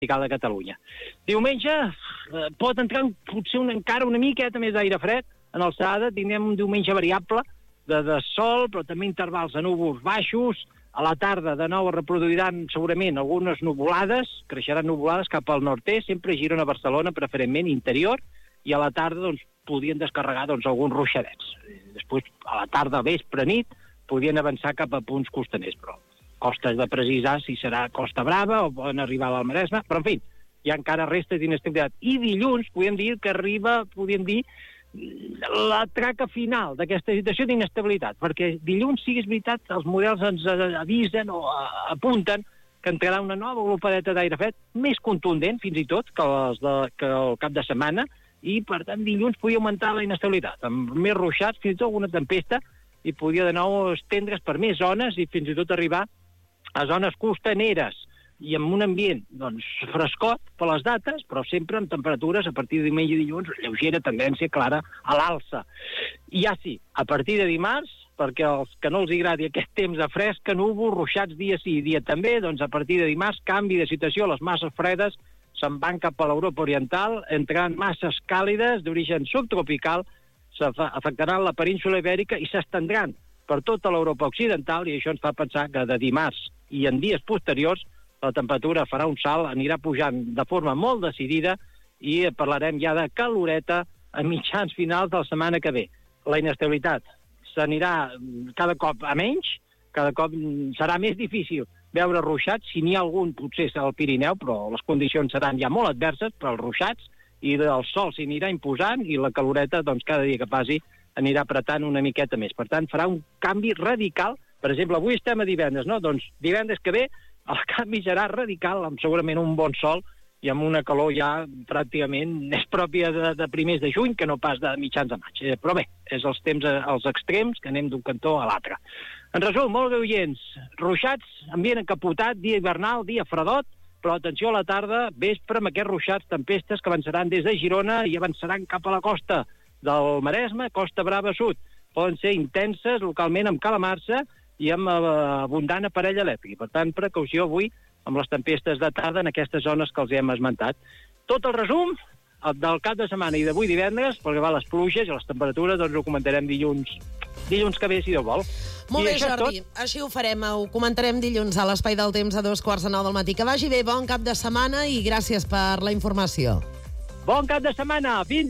de Catalunya. Diumenge pot entrar potser encara una miqueta més d'aire fred en alçada. Tindrem un diumenge variable de sol, però també intervals de núvols baixos. A la tarda de nou es reproduiran segurament algunes nuvolades, creixeran nuvolades cap al nord-est, sempre giren a Barcelona, preferentment interior, i a la tarda doncs, podien descarregar alguns ruixadets. Després, a la tarda, vespre, nit, podien avançar cap a punts costaners, però costa de precisar si serà Costa Brava o poden arribar a l'Almaresme, però en fi, hi ha encara restes d'inestabilitat. I dilluns podem dir que arriba, la traca final d'aquesta situació d'inestabilitat, perquè dilluns, sí, és veritat, els models ens avisen o apunten que entrarà una nova glopadeta d'aire fred, més contundent, fins i tot, que el cap de setmana, i, per tant, dilluns podia augmentar la inestabilitat, amb més ruixats, fins i tot alguna tempesta, i podia de nou estendre's per més zones i fins i tot arribar a zones costaneres, i amb un ambient, frescot per les dates, però sempre amb temperatures a partir de diumenge i dilluns, lleugera tendència clara a l'alça. I ja sí, a partir de dimarts, perquè els que no els agradi aquest temps de fresca, núvol, ruixats dia sí i dia també, doncs a partir de dimarts, canvi de situació, les masses fredes se'n van cap a l'Europa Oriental, entraran masses càlides d'origen subtropical, afectaran la península Ibèrica i s'estendran per tota l'Europa Occidental, i això ens fa pensar que de dimarts i en dies posteriors la temperatura farà un salt, anirà pujant de forma molt decidida i parlarem ja de caloreta a mitjans finals de la setmana que ve. La inestabilitat s'anirà cada cop a menys, cada cop serà més difícil veure ruixats, si n'hi ha algun potser al Pirineu, però les condicions seran ja molt adverses per als ruixats, i el sol s'hi anirà imposant i la caloreta, cada dia que passi, anirà apretant una miqueta més. Per tant, farà un canvi radical. Per exemple, avui estem a divendres, no? Doncs divendres que ve el canvi serà radical, amb segurament un bon sol i amb una calor ja pràcticament més pròpia de primers de juny que no pas de mitjans de maig. Però bé, és els temps als extrems, que anem d'un cantó a l'altre. En resum, molt bé, oients, ruixats, ambient encapotat, dia hivernal, dia fredot, però atenció a la tarda, vespre, amb aquests ruixats, tempestes que avançaran des de Girona i avançaran cap a la costa del Maresme, Costa Brava Sud. Poden ser intenses, localment amb calamarsa, i amb abundant aparell elèctric. Per tant, precaució avui amb les tempestes de tarda en aquestes zones que els hem esmentat. Tot el resum del cap de setmana i d'avui divendres, pel que va a les pluges i les temperatures, doncs ho comentarem dilluns que ve, si Déu vol. Molt bé, Jordi, així ho farem. Ho comentarem dilluns a l'Espai del Temps a 2:45 del matí. Que vagi bé, bon cap de setmana i gràcies per la informació. Bon cap de setmana, fins